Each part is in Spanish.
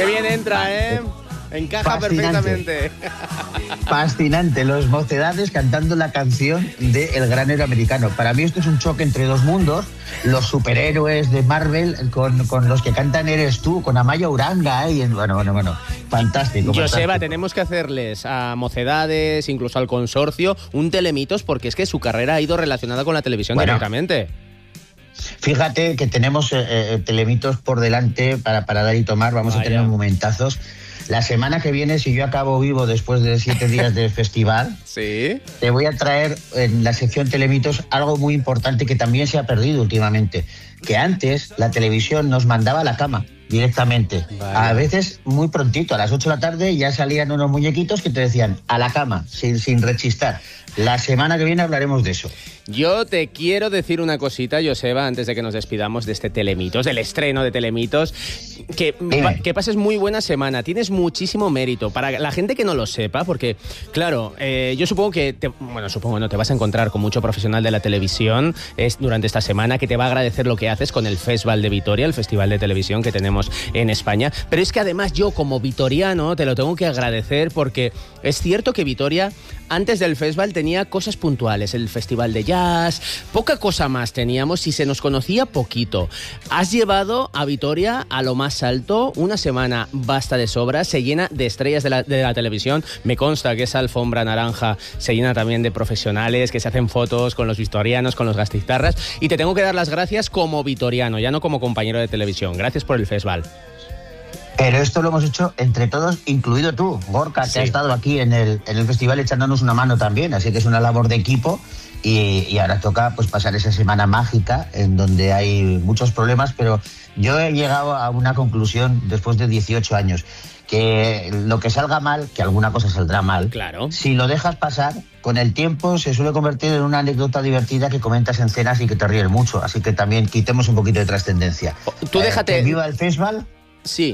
Qué bien entra, ¿eh? Encaja perfectamente. Fascinante, los Mocedades cantando la canción de El Granero Americano. Para mí esto es un choque entre dos mundos, los superhéroes de Marvel con los que cantan Eres Tú, con Amaya Uranga, y bueno, fantástico. Joseba, tenemos que hacerles a Mocedades, incluso al consorcio, un telemitos, porque es que su carrera ha ido relacionada con la televisión directamente. Fíjate que tenemos telemitos por delante para dar y tomar, vamos a tener momentazos. La semana que viene, si yo acabo vivo después de 7 días del festival, ¿sí? Te voy a traer en la sección Telemitos algo muy importante que también se ha perdido últimamente. Que antes la televisión nos mandaba a la cama directamente. Vale. A veces muy prontito, a las 8 de la tarde ya salían unos muñequitos que te decían a la cama, sin rechistar. La semana que viene hablaremos de eso. Yo te quiero decir una cosita, Joseba, antes de que nos despidamos de este Telemitos, del estreno de Telemitos. Que pases muy buena semana. Tienes muchísimo mérito. Para la gente que no lo sepa, porque, claro, yo supongo que... te vas a encontrar con mucho profesional de la televisión durante esta semana que te va a agradecer lo que haces con el Festival de Vitoria, el festival de televisión que tenemos en España. Pero es que además yo, como vitoriano, te lo tengo que agradecer porque es cierto que Vitoria, antes del festival, tenía cosas puntuales. El festival de jazz, poca cosa más teníamos y se nos conocía poquito. Has llevado a Vitoria a lo más alto. Una semana basta de sobra, se llena de estrellas de la televisión. Me consta que esa alfombra naranja se llena también de profesionales que se hacen fotos con los vitorianos, con los gastitarras. Y te tengo que dar las gracias como vitoriano, ya no como compañero de televisión. Gracias por el festival. Pero esto lo hemos hecho entre todos, incluido tú, Gorka, que ha estado aquí en el festival echándonos una mano también, así que es una labor de equipo y ahora toca pues pasar esa semana mágica en donde hay muchos problemas, pero yo he llegado a una conclusión después de 18 años, que lo que salga mal, que alguna cosa saldrá mal, claro, si lo dejas pasar, con el tiempo se suele convertir en una anécdota divertida que comentas en cenas y que te ríes mucho, así que también quitemos un poquito de trascendencia. Tú déjate... ¿Que viva el festival? Sí.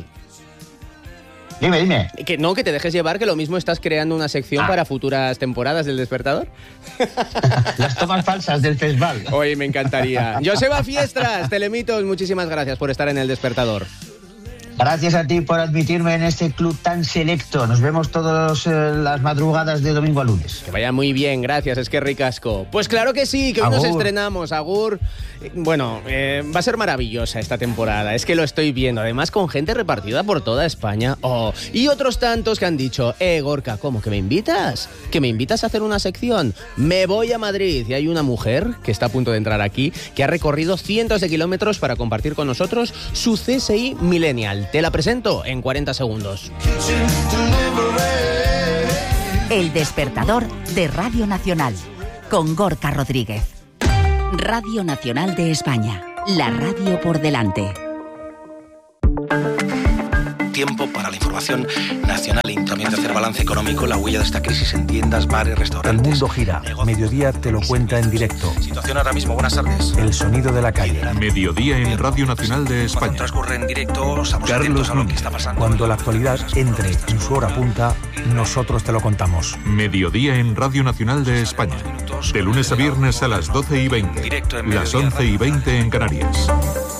Dime. Que te dejes llevar, que lo mismo estás creando una sección para futuras temporadas del Despertador. Las tomas falsas del festival. Oye, me encantaría. Joseba Fiestras, Telemitos, muchísimas gracias por estar en el Despertador. Gracias a ti por admitirme en este club tan selecto. Nos vemos todas las madrugadas de domingo a lunes. Que vaya muy bien, gracias, es que ricasco. Pues claro que sí, que hoy nos estrenamos, Agur. Bueno, va a ser maravillosa esta temporada, es que lo estoy viendo. Además, con gente repartida por toda España. Y otros tantos que han dicho, Gorka, ¿cómo que me invitas? ¿Que me invitas a hacer una sección? Me voy a Madrid. Y hay una mujer que está a punto de entrar aquí, que ha recorrido cientos de kilómetros para compartir con nosotros su CSI Millennial. Te la presento en 40 segundos. El Despertador de Radio Nacional, con Gorka Rodríguez. Radio Nacional de España, la radio por delante. Tiempo para la información nacional e también de hacer balance económico, la huella de esta crisis en tiendas, bares, restaurantes. El mundo gira. Mediodía te lo cuenta en directo. Situación ahora mismo, buenas tardes. El sonido de la calle. Mediodía en Radio Nacional de España. Cuando transcurre en directo, estamos atentos a lo que está pasando. Cuando la actualidad entre en su hora punta, nosotros te lo contamos. Mediodía en Radio Nacional de España. De lunes a viernes a las 12:20. Directo en las 11:20 en Canarias.